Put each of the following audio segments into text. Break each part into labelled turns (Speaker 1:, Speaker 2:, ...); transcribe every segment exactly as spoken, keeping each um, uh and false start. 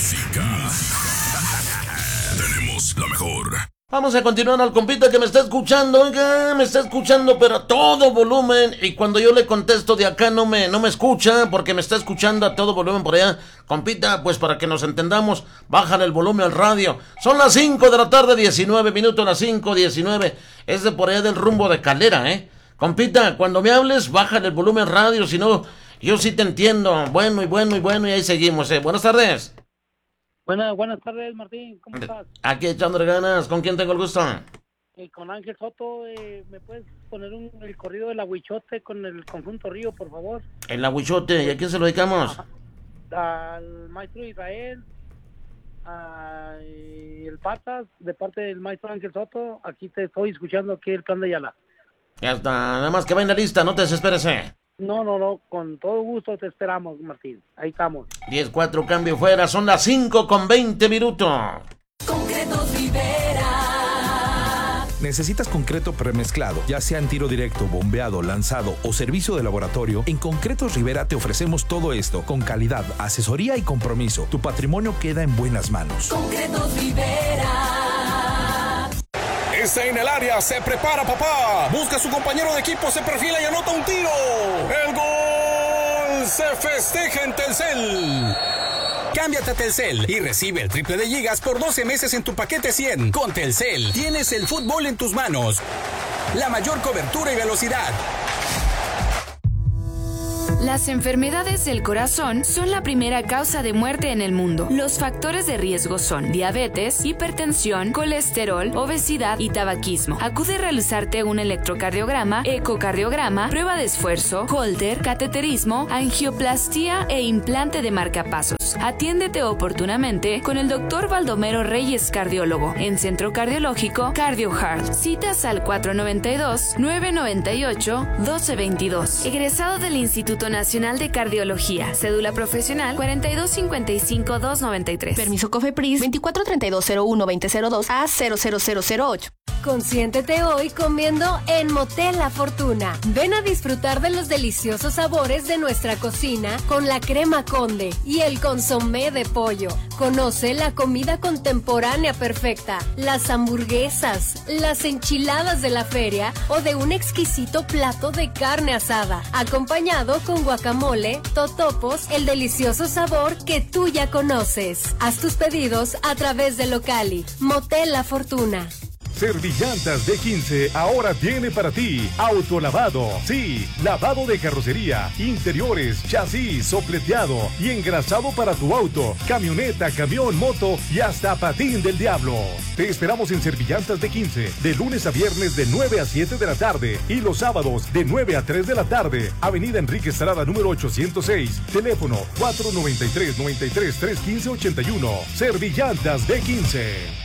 Speaker 1: música. Tenemos la mejor.
Speaker 2: Vamos a continuar al compita que me está escuchando. Oiga, me está escuchando pero a todo volumen. Y cuando yo le contesto de acá no me, no me escucha porque me está escuchando a todo volumen por allá. Compita, pues para que nos entendamos, bájale el volumen al radio. Son las cinco de la tarde, diecinueve minutos, las cinco diecinueve. Es de por allá del rumbo de Calera, ¿eh? Compita, cuando me hables, bájale el volumen al radio, si no, yo sí te entiendo. Bueno y bueno y bueno y ahí seguimos, ¿eh? Buenas tardes.
Speaker 3: Buenas, buenas tardes, Martín. ¿Cómo estás?
Speaker 2: Aquí echándole ganas. ¿Con quién tengo el gusto?
Speaker 3: Eh, con Ángel Soto. Eh, ¿Me puedes poner un, el corrido del Aguichote con el conjunto Río, por favor?
Speaker 2: El Aguichote. ¿Y a quién se lo dedicamos?
Speaker 3: Ajá. Al maestro Israel, a el Patas, de parte del maestro Ángel Soto. Aquí te estoy escuchando, aquí el plan de Yala.
Speaker 2: Ya está. Nada más que va en la lista. No te desesperes, ¿eh?
Speaker 3: No, no, no, con todo gusto te esperamos, Martín. Ahí estamos.
Speaker 2: diez cuatro, cambio fuera, son las cinco con veinte minutos.
Speaker 4: Concretos Rivera.
Speaker 5: ¿Necesitas concreto premezclado, ya sea en tiro directo, bombeado, lanzado o servicio de laboratorio? En Concretos Rivera te ofrecemos todo esto con calidad, asesoría y compromiso. Tu patrimonio queda en buenas manos.
Speaker 4: Concretos Rivera.
Speaker 6: Está en el área, se prepara papá. Busca a su compañero de equipo, se perfila y anota un tiro. ¡El gol! Se festeja en Telcel. Cámbiate a Telcel y recibe el triple de gigas por doce meses en tu paquete cien. Con Telcel tienes el fútbol en tus manos. La mayor cobertura y velocidad.
Speaker 7: Las enfermedades del corazón son la primera causa de muerte en el mundo. Los factores de riesgo son diabetes, hipertensión, colesterol, obesidad y tabaquismo. Acude a realizarte un electrocardiograma, ecocardiograma, prueba de esfuerzo, Holter, cateterismo, angioplastía e implante de marcapasos. Atiéndete oportunamente con el doctor Baldomero Reyes, cardiólogo, en Centro Cardiológico CardioHeart. Citas al cuatro nueve dos, nueve nueve ocho, uno dos dos dos. Egresado del Instituto Nacional de Cardiología. Cédula profesional cuarenta y dos cincuenta y cinco, doscientos noventa y tres.
Speaker 8: Permiso COFEPRIS veinticuatro treinta y dos cero uno veinte cero dos a cero cero cero cero ocho.
Speaker 9: Consiéntete hoy comiendo en Motel La Fortuna. Ven a disfrutar de los deliciosos sabores de nuestra cocina con la crema Conde y el consomé de pollo. Conoce la comida contemporánea perfecta, las hamburguesas, las enchiladas de la feria o de un exquisito plato de carne asada, acompañado con guacamole, totopos, el delicioso sabor que tú ya conoces. Haz tus pedidos a través de Locali. Motel La Fortuna.
Speaker 10: Servillantas D quince ahora tiene para ti autolavado. Sí, lavado de carrocería, interiores, chasis, sopleteado y engrasado para tu auto, camioneta, camión, moto y hasta patín del diablo. Te esperamos en Servillantas D quince de lunes a viernes de nueve a siete de la tarde y los sábados de nueve a tres de la tarde. Avenida Enrique Estrada número ochocientos seis. Teléfono cuatro nueve tres, nueve tres, tres uno cinco ocho uno. Servillantas D quince.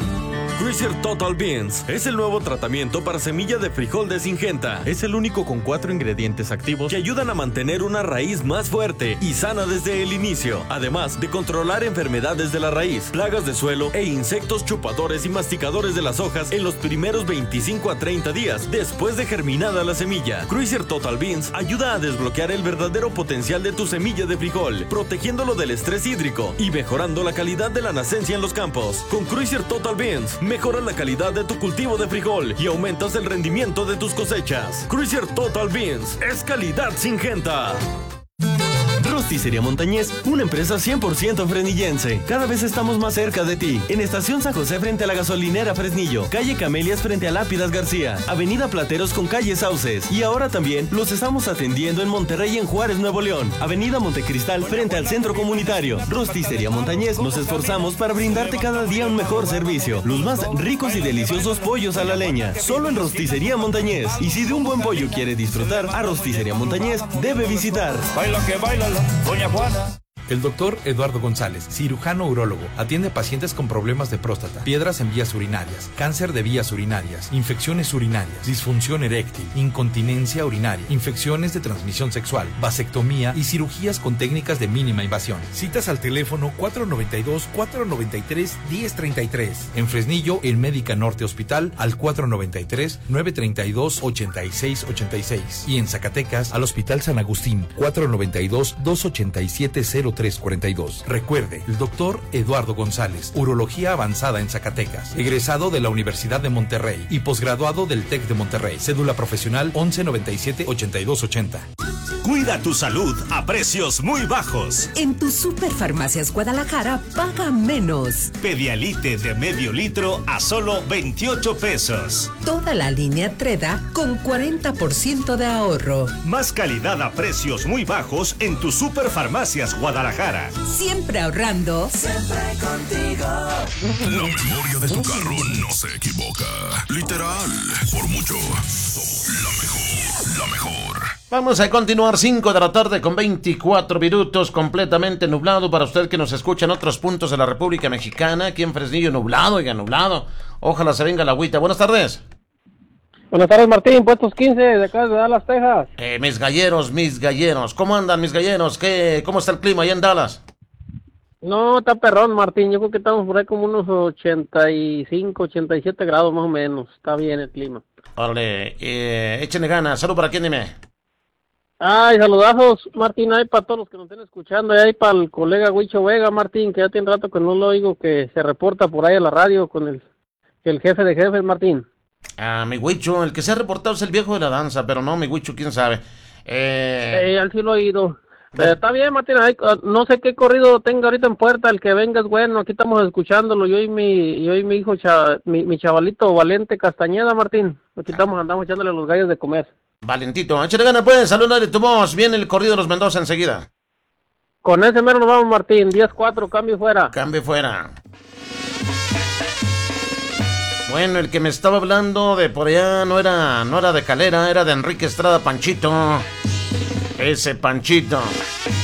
Speaker 11: Cruiser Total Beans es el nuevo tratamiento para semilla de frijol de Syngenta. Es el único con cuatro ingredientes activos que ayudan a mantener una raíz más fuerte y sana desde el inicio, además de controlar enfermedades de la raíz, plagas de suelo e insectos chupadores y masticadores de las hojas en los primeros veinticinco a treinta días después de germinada la semilla. Cruiser Total Beans ayuda a desbloquear el verdadero potencial de tu semilla de frijol, protegiéndolo del estrés hídrico y mejorando la calidad de la nacencia en los campos. Con Cruiser Total Beans, mejoras la calidad de tu cultivo de frijol y aumentas el rendimiento de tus cosechas. Cruiser Total Beans es calidad Syngenta. Rosticería Montañés, una empresa cien por ciento fresnillense. Cada vez estamos más cerca de ti. En Estación San José frente a la gasolinera Fresnillo, calle Camelias frente a Lápidas García, avenida Plateros con calle Sauces. Y ahora también los estamos atendiendo en Monterrey y en Juárez, Nuevo León, avenida Montecristal frente al centro comunitario. Rosticería Montañés, nos esforzamos para brindarte cada día un mejor servicio. Los más ricos y deliciosos pollos a la leña, solo en Rosticería Montañés. Y si de un buen pollo quiere disfrutar, a Rosticería Montañés debe visitar.
Speaker 12: Baila que baila Doña Juana.
Speaker 5: El doctor Eduardo González, cirujano urólogo, atiende a pacientes con problemas de próstata, piedras en vías urinarias, cáncer de vías urinarias, infecciones urinarias, disfunción eréctil, incontinencia urinaria, infecciones de transmisión sexual, vasectomía y cirugías con técnicas de mínima invasión. Citas al teléfono cuatro nueve dos, cuatro nueve tres, uno cero tres tres. En Fresnillo, en Médica Norte Hospital, al cuatro nueve tres, nueve tres dos, ocho seis ocho seis. Y en Zacatecas, al Hospital San Agustín, cuatro nueve dos, dos ocho siete cero tres. tres cuatro dos. Recuerde, el doctor Eduardo González, urología avanzada en Zacatecas, egresado de la Universidad de Monterrey y posgraduado del TEC de Monterrey. Cédula profesional once noventa y siete ochenta y dos ochenta.
Speaker 1: Cuida tu salud a precios muy bajos.
Speaker 13: En tu Superfarmacias Guadalajara paga menos.
Speaker 1: Pedialite de medio litro a solo veintiocho pesos.
Speaker 13: Toda la línea Treda con cuarenta por ciento de ahorro.
Speaker 1: Más calidad a precios muy bajos en tu Superfarmacias Guadalajara.
Speaker 13: Siempre ahorrando.
Speaker 4: Siempre contigo.
Speaker 14: La memoria de tu carro no se equivoca. Literal, por mucho, somos la mejor, la mejor.
Speaker 2: Vamos a continuar, cinco de la tarde con veinticuatro minutos, completamente nublado para usted que nos escucha en otros puntos de la República Mexicana. Aquí en Fresnillo nublado, oiga, nublado. Ojalá se venga la agüita. Buenas tardes.
Speaker 3: Buenas tardes, Martín, puestos quince de acá de Dallas, Texas.
Speaker 2: Eh, mis galleros, mis galleros. ¿Cómo andan mis galleros? ¿Qué, ¿Cómo está el clima allá en Dallas?
Speaker 3: No, está perrón, Martín. Yo creo que estamos por ahí como unos ochenta y cinco, ochenta y siete grados más o menos. Está bien el clima.
Speaker 2: Órale, eh, échenle ganas. Salud para quién, dime.
Speaker 3: Ay, saludazos, Martín, ahí para todos los que nos estén escuchando, y ahí para el colega Huicho Vega, Martín, que ya tiene rato que no lo oigo, que se reporta por ahí a la radio con el, el jefe de jefes, Martín.
Speaker 2: Ah, mi Huicho, el que se ha reportado es el viejo de la danza, pero no, mi Huicho, quién sabe. Eh...
Speaker 3: Eh, al sí lo he oído. Pero está bien, Martín, ahí, no sé qué corrido tenga ahorita en puerta, el que venga es bueno, aquí estamos escuchándolo, yo y mi, yo y mi hijo, cha, mi, mi chavalito Valente Castañeda, Martín, aquí estamos, andamos echándole los gallos de comer.
Speaker 2: Valentito, échale ganas pues, saluda de tu voz, viene el corrido de los Mendoza enseguida.
Speaker 3: Con ese mero nos vamos, Martín, diez cuatro, cambio fuera.
Speaker 2: Cambio fuera. Bueno, el que me estaba hablando de por allá no era, no era de Calera, era de Enrique Estrada Panchito. Ese Panchito.